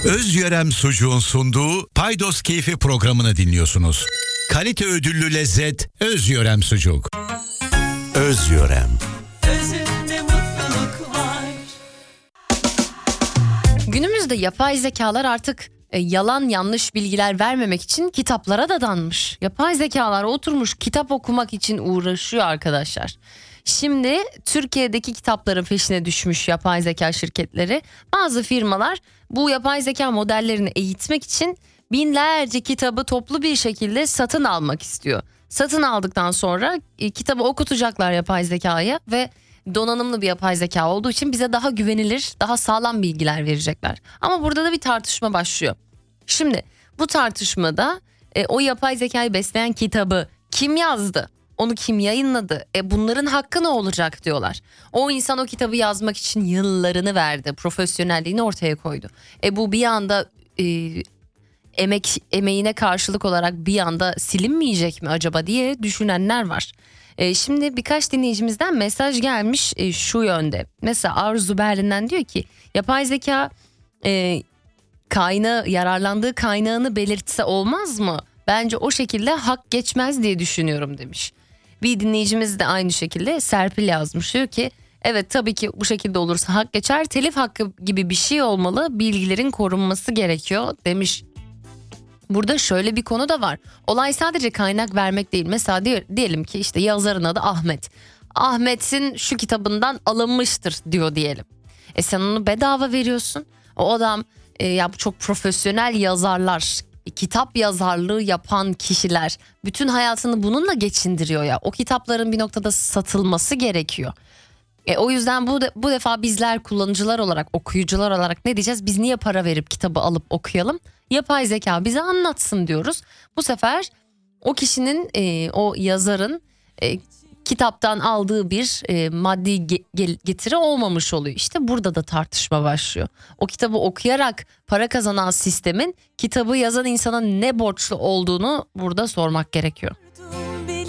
Özyörem Sucuğun sunduğu Paydos Keyfi programını dinliyorsunuz. Kalite ödüllü lezzet Özyörem Sucuk. Özyörem. Özünde mutluluk var. Günümüzde yapay zekalar artık yalan yanlış bilgiler vermemek için kitaplara dadanmış. Yapay zekalar oturmuş kitap okumak için uğraşıyor arkadaşlar. Şimdi Türkiye'deki kitapların peşine düşmüş yapay zeka şirketleri. Bazı firmalar bu yapay zeka modellerini eğitmek için binlerce kitabı toplu bir şekilde satın almak istiyor. Satın aldıktan sonra kitabı okutacaklar yapay zekaya ve donanımlı bir yapay zeka olduğu için bize daha güvenilir, daha sağlam bilgiler verecekler. Ama burada da bir tartışma başlıyor. Şimdi bu tartışmada o yapay zekayı besleyen kitabı kim yazdı? Onu kim yayınladı? Bunların hakkı ne olacak diyorlar. O insan o kitabı yazmak için yıllarını verdi. Profesyonelliğini ortaya koydu. Bu bir anda emeğine karşılık olarak bir anda silinmeyecek mi acaba diye düşünenler var. Şimdi birkaç dinleyicimizden mesaj gelmiş şu yönde. Mesela Arzu Berlin'den diyor ki yapay zeka yararlandığı kaynağını belirtse olmaz mı? Bence o şekilde hak geçmez diye düşünüyorum demiş. Bir dinleyicimiz de aynı şekilde Serpil yazmış, diyor ki evet tabii ki bu şekilde olursa hak geçer, telif hakkı gibi bir şey olmalı, bilgilerin korunması gerekiyor demiş. Burada şöyle bir konu da var. Olay sadece kaynak vermek değil. Mesela diyelim ki işte yazarın adı Ahmet. Ahmet'in şu kitabından alınmıştır diyor diyelim. Sen onu bedava veriyorsun. O adam ya çok profesyonel yazarlar, kitap yazarlığı yapan kişiler bütün hayatını bununla geçindiriyor ya. O kitapların bir noktada satılması gerekiyor. O yüzden bu defa bizler kullanıcılar olarak, okuyucular olarak ne diyeceğiz? Biz niye para verip kitabı alıp okuyalım? Yapay zeka bize anlatsın diyoruz. Bu sefer o kişinin, o yazarın kitaptan aldığı bir maddi getiri olmamış oluyor. İşte burada da tartışma başlıyor. O kitabı okuyarak para kazanan sistemin kitabı yazan insana ne borçlu olduğunu burada sormak gerekiyor.